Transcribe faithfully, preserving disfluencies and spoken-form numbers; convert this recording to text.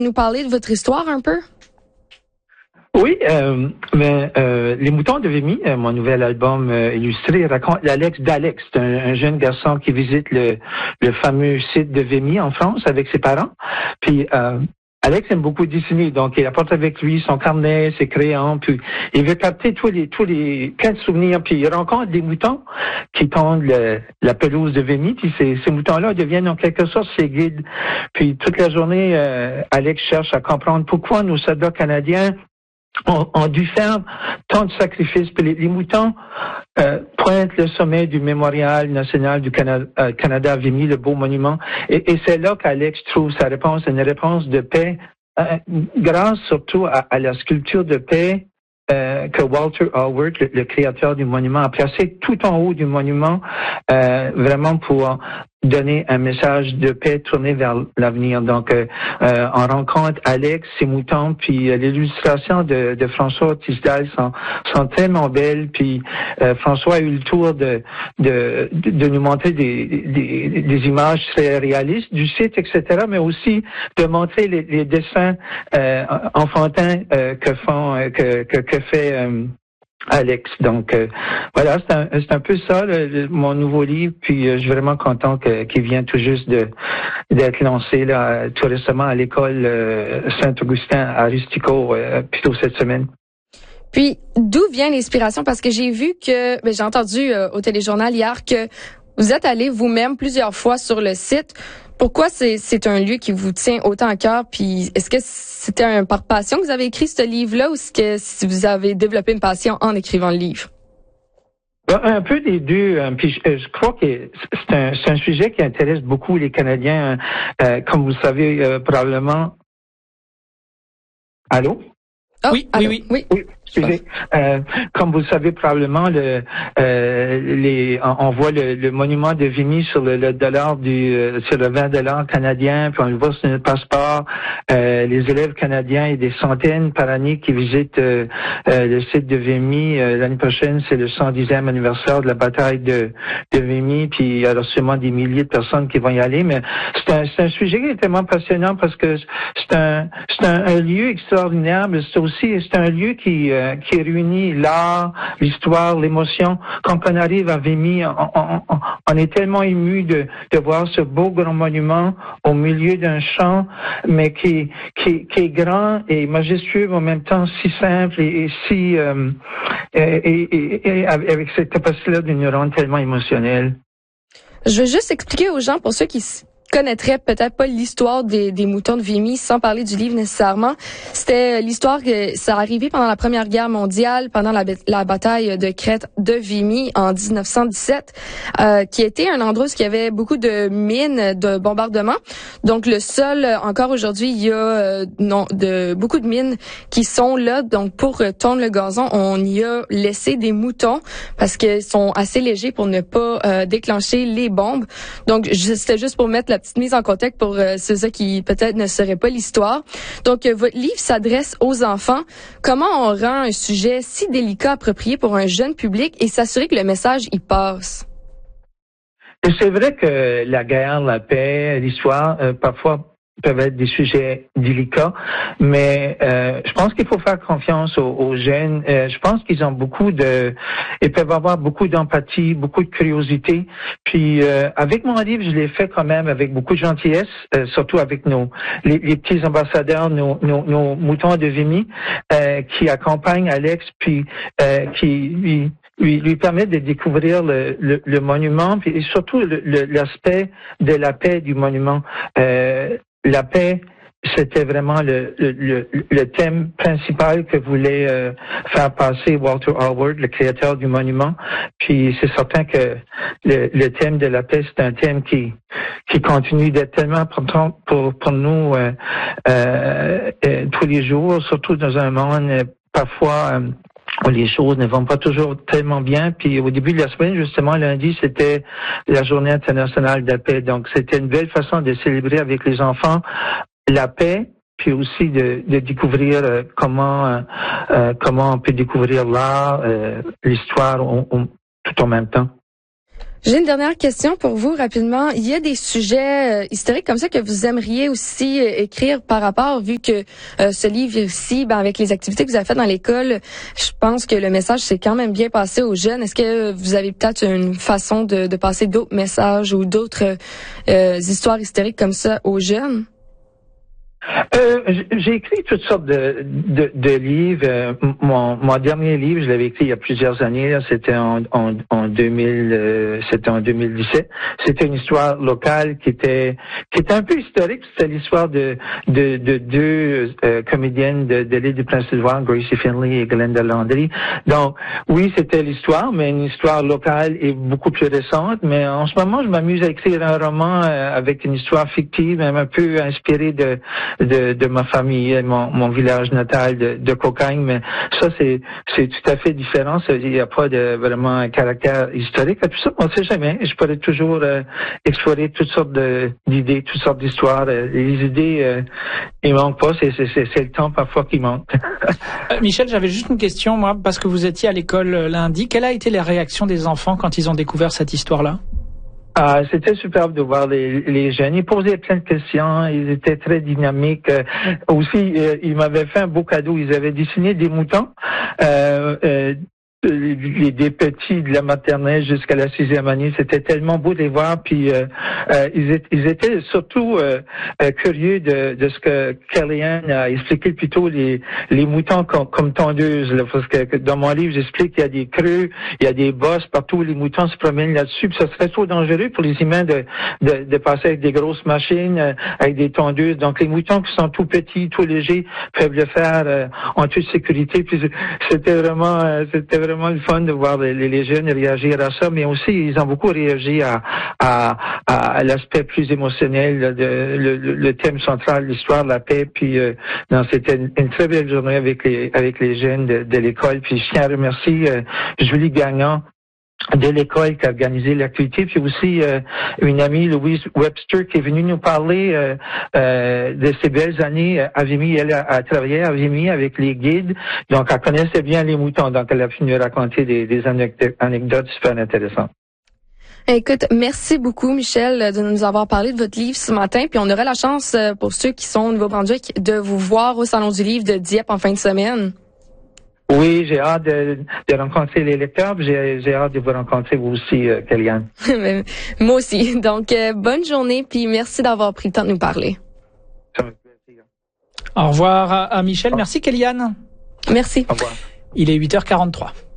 Nous parler de votre histoire un peu? Oui, euh, mais euh, Les Moutons de Vimy, euh, mon nouvel album euh, illustré, raconte l'Alex d'Alex. C'est un, un jeune garçon qui visite le, le fameux site de Vimy en France avec ses parents. Puis euh, Alex aime beaucoup dessiner, donc il apporte avec lui son carnet, ses crayons, puis il veut capter tous les tous les plein de souvenirs. Puis il rencontre des moutons qui tondent le, la pelouse de Vimy. Puis ces, ces moutons-là deviennent en quelque sorte ses guides. Puis toute la journée, euh, Alex cherche à comprendre pourquoi nos soldats canadiens ont, ont dû faire tant de sacrifices. Puis les, les moutons euh, pointent le sommet du mémorial national du Canada, euh, Canada à Vimy, le beau monument. Et, et c'est là qu'Alex trouve sa réponse, une réponse de paix, euh, grâce surtout à, à la sculpture de paix euh, que Walter Howard, le, le créateur du monument, a placé tout en haut du monument, euh, vraiment pour donner un message de paix tourné vers l'avenir. Donc, euh, euh, on rencontre Alex, ses moutons, puis euh, l'illustration de, de François Tisdale sont, sont tellement belles. Puis euh, François a eu le tour de, de, de, de nous montrer des, des, des images très réalistes du site, et cetera, mais aussi de montrer les, les dessins euh, enfantins euh, que font, euh, que, que, que fait euh, Alex. Donc euh, voilà, c'est un, c'est un peu ça le, le, mon nouveau livre. Puis euh, je suis vraiment content que, qu'il vient tout juste de d'être lancé là tout récemment à l'école euh, Saint-Augustin à Rustico, euh, plutôt cette semaine. Puis d'où vient l'inspiration? Parce que j'ai vu que, ben, j'ai entendu euh, au téléjournal hier que vous êtes allé vous-même plusieurs fois sur le site. Pourquoi c'est, c'est un lieu qui vous tient autant à cœur? Puis est-ce que c'était un, par passion que vous avez écrit ce livre-là ou est-ce que si vous avez développé une passion en écrivant le livre? Un peu des deux. Puis je, je crois que c'est un, c'est un sujet qui intéresse beaucoup les Canadiens. Euh, comme vous savez euh, probablement. Allô? Oh, oui, allô? oui, oui, oui. Excusez. Euh, comme vous le savez probablement, le, euh, les, on, on voit le, le monument de Vimy sur le, le dollar du, euh, sur le vingt dollars canadien, puis on le voit sur notre passeport. Euh, les élèves canadiens, il y a des centaines par année qui visitent euh, euh, le site de Vimy. Euh, l'année prochaine, c'est le cent dixième anniversaire de la bataille de, de Vimy, puis il y aura sûrement des milliers de personnes qui vont y aller. Mais c'est un, c'est un sujet qui est tellement passionnant parce que c'est un, c'est un, un lieu extraordinaire, mais c'est aussi c'est un lieu qui euh, qui réunit l'art, l'histoire, l'émotion. Quand on arrive à Vimy, on, on, on, on est tellement ému de, de voir ce beau grand monument au milieu d'un champ, mais qui, qui, qui est grand et majestueux en même temps, si simple et, et si euh, et, et, et avec cette capacité-là de nous rendre tellement émotionnels. Je veux juste expliquer aux gens, pour ceux qui connaîtraient peut-être pas l'histoire des, des moutons de Vimy sans parler du livre nécessairement. C'était l'histoire que ça arrivait pendant la Première Guerre mondiale, pendant la, la bataille de Crête de Vimy en dix-neuf cent dix-sept, euh, qui était un endroit où il y avait beaucoup de mines, de bombardements. Donc le sol, encore aujourd'hui, il y a euh, non, de beaucoup de mines qui sont là. Donc pour tondre le gazon, on y a laissé des moutons parce qu'ils sont assez légers pour ne pas euh, déclencher les bombes. Donc je, c'était juste pour mettre la petite mise en contexte pour euh, ceux qui peut-être ne sauraient pas l'histoire. Donc, euh, votre livre s'adresse aux enfants. Comment on rend un sujet si délicat approprié pour un jeune public et s'assurer que le message y passe? Et c'est vrai que la guerre, la paix, l'histoire, euh, parfois peuvent être des sujets délicats, mais euh, je pense qu'il faut faire confiance aux, aux jeunes. Euh, je pense qu'ils ont beaucoup de, ils peuvent avoir beaucoup d'empathie, beaucoup de curiosité. Puis euh, avec mon livre, je l'ai fait quand même avec beaucoup de gentillesse, euh, surtout avec nos les, les petits ambassadeurs, nos, nos, nos moutons de Vimy, euh, qui accompagnent Alex, puis euh, qui lui lui, lui permet de découvrir le, le, le monument, puis et surtout le, le, l'aspect de la paix du monument. Euh, La paix, c'était vraiment le, le, le thème principal que voulait euh, faire passer Walter Howard, le créateur du monument. Puis c'est certain que le, le thème de la paix, c'est un thème qui qui continue d'être tellement important pour pour nous euh, euh, euh, tous les jours, surtout dans un monde euh, parfois euh, où les choses ne vont pas toujours tellement bien. Puis au début de la semaine, justement, lundi, c'était la Journée internationale de la paix. Donc, c'était une belle façon de célébrer avec les enfants la paix, puis aussi de, de découvrir euh, comment euh, euh, comment on peut découvrir l'art, euh, l'histoire on, on, tout en même temps. J'ai une dernière question pour vous rapidement. Il y a des sujets euh, historiques comme ça que vous aimeriez aussi euh, écrire par rapport, vu que euh, ce livre ici, ben, avec les activités que vous avez faites dans l'école, je pense que le message s'est quand même bien passé aux jeunes. Est-ce que vous avez peut-être une façon de, de passer d'autres messages ou d'autres euh, histoires historiques comme ça aux jeunes? Euh, j'ai écrit toutes sortes de, de, de livres. Euh, mon, mon dernier livre, je l'avais écrit il y a plusieurs années. C'était en, en, en deux mille, euh, c'était en deux mille dix-sept. C'était une histoire locale qui était qui était un peu historique. C'était l'histoire de de, de deux euh, comédiennes de, de l'île du Prince-Édouard, Gracie Finley et Glenda Landry. Donc oui, c'était l'histoire, mais une histoire locale et beaucoup plus récente. Mais en ce moment, je m'amuse à écrire un roman euh, avec une histoire fictive, même un peu inspirée de De, de ma famille, mon, mon village natal de, de Cocagne, mais ça c'est c'est tout à fait différent. Ça, il n'y a pas de vraiment un caractère historique. Tout ça, on ne sait jamais. Je pourrais toujours euh, explorer toutes sortes de, d'idées, toutes sortes d'histoires. Euh, les idées, euh, il manque pas. C'est, c'est, c'est, c'est le temps parfois qui manque. euh, Michel, j'avais juste une question, moi, parce que vous étiez à l'école lundi. Quelle a été la réaction des enfants quand ils ont découvert cette histoire-là? Ah, c'était superbe de voir les, les jeunes. Ils posaient plein de questions. Ils étaient très dynamiques. Euh, aussi, euh, ils m'avaient fait un beau cadeau. Ils avaient dessiné des moutons. Euh, euh, Les, des petits de la maternelle jusqu'à la sixième année, c'était tellement beau de les voir. Puis euh, euh, ils, étaient, ils étaient surtout euh, euh, curieux de, de ce que Kellyanne a expliqué plutôt les, les moutons comme, comme tondeuses. Là, parce que dans mon livre, j'explique qu'il y a des creux, il y a des bosses partout où les moutons se promènent là-dessus. Puis ça serait trop dangereux pour les humains de, de, de passer avec des grosses machines, euh, avec des tondeuses. Donc les moutons qui sont tout petits, tout légers, peuvent le faire euh, en toute sécurité. Puis c'était vraiment, euh, c'était vraiment vraiment le fun de voir les, les jeunes réagir à ça, mais aussi ils ont beaucoup réagi à, à, à l'aspect plus émotionnel, de, le, le thème central, l'histoire de la paix. Puis euh, non, c'était une, une très belle journée avec les avec les jeunes de, de l'école. Puis je tiens à remercier euh, Julie Gagnon de l'école qui a organisé l'activité, puis aussi euh, une amie, Louise Webster, qui est venue nous parler euh, euh, de ses belles années à Vimy. Elle a, a travaillé à Vimy avec les guides, donc elle connaissait bien les moutons, donc elle a pu nous raconter des, des anecdotes, anecdotes super intéressantes. Écoute, merci beaucoup, Michel, de nous avoir parlé de votre livre ce matin, puis on aura la chance, pour ceux qui sont au Nouveau-Brunswick, de vous voir au Salon du livre de Dieppe en fin de semaine. Oui, j'ai hâte de, de rencontrer les lecteurs. J'ai, j'ai hâte de vous rencontrer vous aussi, euh, Kellyanne. Moi aussi. Donc, euh, bonne journée, puis merci d'avoir pris le temps de nous parler. Au revoir à, à Michel. Merci, Kellyanne. Merci. Au revoir. Il est huit heures quarante-trois.